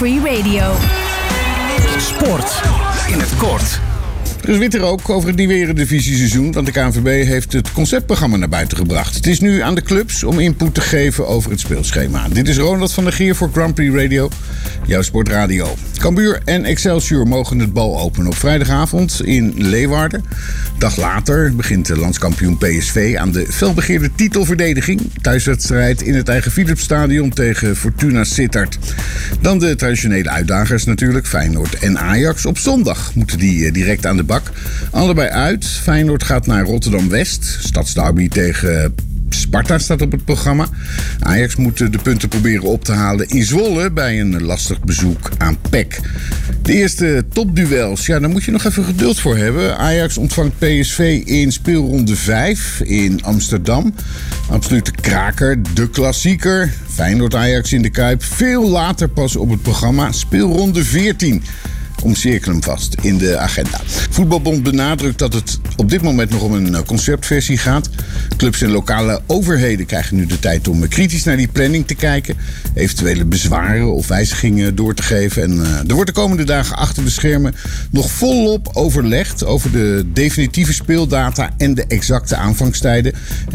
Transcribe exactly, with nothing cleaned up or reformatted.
Free Radio. Sport in het kort. Er is witte rook over het nieuwe Eredivisie-seizoen, want de K N V B heeft het conceptprogramma naar buiten gebracht. Het is nu aan de clubs om input te geven over het speelschema. Dit is Ronald van der Geer voor Grand Prix Radio, jouw sportradio. Cambuur en Excelsior mogen het bal openen op vrijdagavond in Leeuwarden. Dag later begint de landskampioen P S V aan de felbegeerde titelverdediging. Thuiswedstrijd in het eigen Philipsstadion tegen Fortuna Sittard. Dan de traditionele uitdagers natuurlijk, Feyenoord en Ajax. Op zondag moeten die direct aan de bak. Allebei uit. Feyenoord gaat naar Rotterdam-West. Stadsderby tegen Sparta staat op het programma. Ajax moet de punten proberen op te halen in Zwolle bij een lastig bezoek aan P E C. De eerste topduels, ja, daar moet je nog even geduld voor hebben. Ajax ontvangt P S V in speelronde vijf in Amsterdam. Absolute kraker, de klassieker. Feyenoord-Ajax in de Kuip. Veel later pas op het programma. Speelronde veertien. Omcirkel hem vast in de agenda. Voetbalbond benadrukt dat het op dit moment nog om een conceptversie gaat. Clubs en lokale overheden krijgen nu de tijd om kritisch naar die planning te kijken. Eventuele bezwaren of wijzigingen door te geven. En uh, er wordt de komende dagen achter de schermen nog volop overlegd over de definitieve speeldata en de exacte aanvangstijden.